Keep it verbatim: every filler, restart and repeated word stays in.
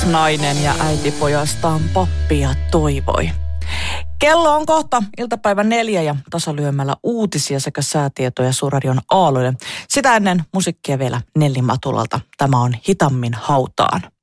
nainen ja äiti pojastaan pappia toivoi. Kello on kohta iltapäivän neljä ja tasalyömällä uutisia sekä säätietoja Suurradion aalloille. Sitä ennen musiikkia vielä Nelli Matulalta. Tämä on Hitammin hautaan.